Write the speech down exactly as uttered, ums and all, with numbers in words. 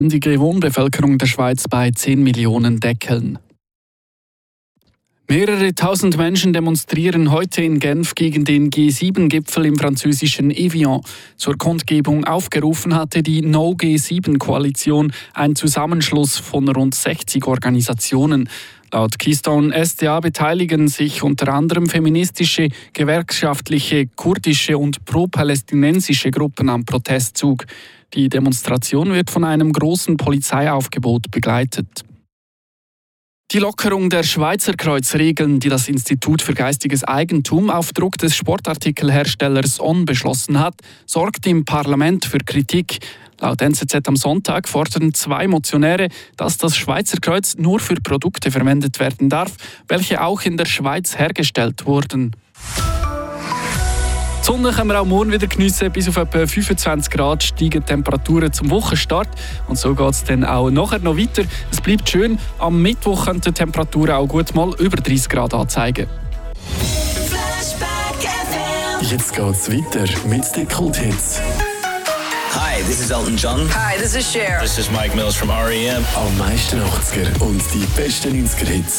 Die Wohnbevölkerung der Schweiz bei zehn Millionen deckeln. Mehrere tausend Menschen demonstrieren heute in Genf gegen den G sieben Gipfel im französischen Evian. Zur Kundgebung aufgerufen hatte die No G sieben Koalition, ein Zusammenschluss von rund sechzig Organisationen. Laut Keystone S D A beteiligen sich unter anderem feministische, gewerkschaftliche, kurdische und pro-palästinensische Gruppen am Protestzug. Die Demonstration wird von einem großen Polizeiaufgebot begleitet. Die Lockerung der Schweizer Kreuzregeln, die das Institut für geistiges Eigentum auf Druck des Sportartikelherstellers On beschlossen hat, sorgt im Parlament für Kritik. Laut N Z Z am Sonntag fordern zwei Motionäre, dass das Schweizer Kreuz nur für Produkte verwendet werden darf, welche auch in der Schweiz hergestellt wurden. Die Sonne können wir auch morgen wieder geniessen. Bis auf etwa fünfundzwanzig Grad steigen die Temperaturen zum Wochenstart. Und so geht es dann auch nachher noch weiter. Es bleibt schön. Am Mittwoch können die Temperaturen auch gut mal über dreißig Grad anzeigen. Jetzt geht's weiter mit den Kulthits. Hi, this is Elton John. Hi, this is Cher. This is Mike Mills from R E M. Am meisten achtziger und die besten neunziger Hits